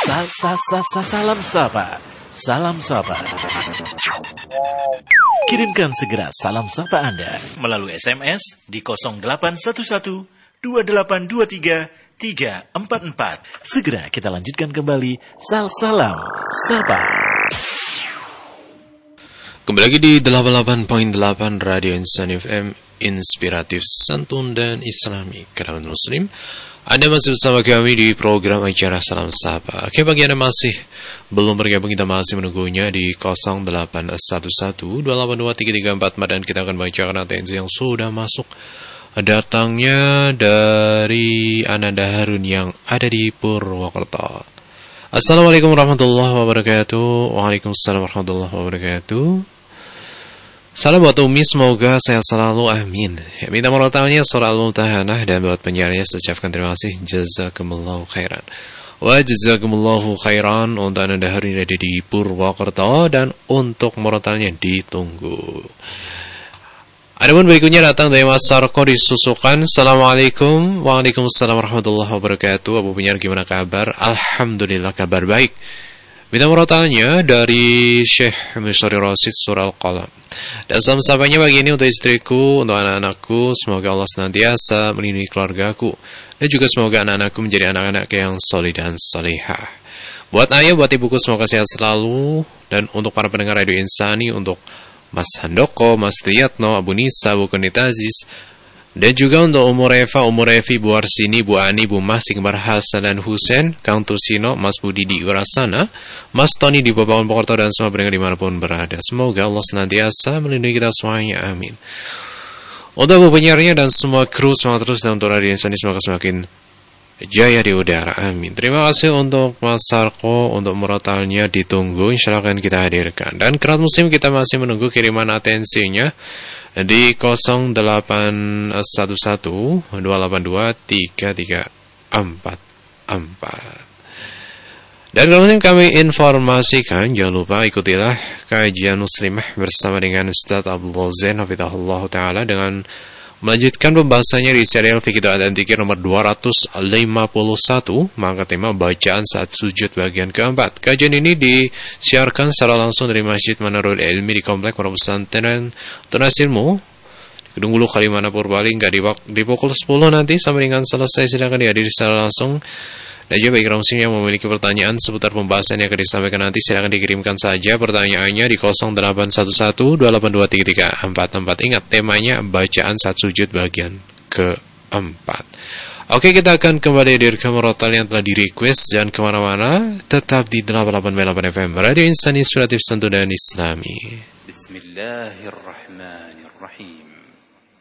Salam sapa. Salam sapa. Kirimkan segera salam sapa Anda melalui SMS di 0811 2823 344. Segera kita lanjutkan kembali salam sapa. Kembali lagi di 88.8 Radio Insan FM, inspiratif, santun dan islami kalangan muslim. Anda masih bersama kami di program acara Salam Sapa. Oke, bagi Anda masih belum bergabung, kita masih menunggunya di 0811282334 dan kita akan bacakan atensi yang sudah masuk. Datangnya dari Ananda Harun yang ada di Purwokerto. Assalamualaikum warahmatullahi wabarakatuh. Waalaikumsalam warahmatullahi wabarakatuh. Salam buat Umi, semoga sehat selalu, amin. Minta morotalnya surah Al-Mumtahanah, dan buat penyiarnya saya ucapkan terima kasih. Jazakumullahu khairan. Wa jazakumullahu khairan untuk Anda hari ini di Purwokerto, dan untuk morotalnya ditunggu. Adapun berikutnya datang dari Mas Sarko di Susukan. Assalamualaikum. Waalaikumsalam warahmatullahi wabarakatuh. Abu penyiar, gimana kabar? Alhamdulillah kabar baik. Minta morotalnya dari Syekh Mishori Rosid surah Al-Qalam. Dan salam sapanya bagi ini untuk istriku, untuk anak-anakku. Semoga Allah senantiasa melindungi keluargaku, dan juga semoga anak-anakku menjadi anak-anak yang solih dan solihah. Buat ayah, buat ibuku, semoga sehat selalu. Dan untuk para pendengar Radio Insani, untuk Mas Handoko, Mas Triyatno, Abu Nisa, Bu Kunita Aziz, dan juga untuk Umur Eva, Umur Evi, Bu Arsini, Bu Ani, Bu Masing, Bar Hasan dan Husen, Kang Tursino, Mas Budi di Urasana, Mas Tony di Babangun Pokerto, dan semua pendengar dimanapun berada. Semoga Allah senantiasa melindungi kita semuanya, amin. Untuk Bu penyiarnya dan semua kru, semangat terus, dan untuk Radio Insani semoga semakin jaya di udara, amin. Terima kasih untuk Mas Sarko, untuk murotalnya ditunggu, insya Allah akan kita hadirkan. Dan kerat muslim kita masih menunggu kiriman atensinya di 0811282334. Dan kalau kami informasikan, jangan lupa ikutilah kajian muslimah bersama dengan Ustaz Abdul Zain hafizahullah ta'ala, dengan melanjutkan pembahasannya di serial Fikih dan Dzikir nomor 251, maka tema bacaan saat sujud bagian keempat. Kajian ini disiarkan secara langsung dari Masjid Manarul Ilmi di Komplek Pondok Pesantren Tunas Ilmu Gedung Bulu Kalimana Purbalingga di pukul 10 nanti sampai dengan selesai. Silakan dihadiri secara langsung. Dan juga bagi muslim yang memiliki pertanyaan seputar pembahasan yang akan disampaikan nanti, silakan dikirimkan saja pertanyaannya di 0811282334. Ingat, temanya bacaan saat sujud bagian keempat. Oke, kita akan kembali dari murotal yang telah di-request. Jangan kemana-mana, tetap di 88.8 FM Radio Insan Inspiratif, Santu dan Islami. Bismillahirrahmanirrahim.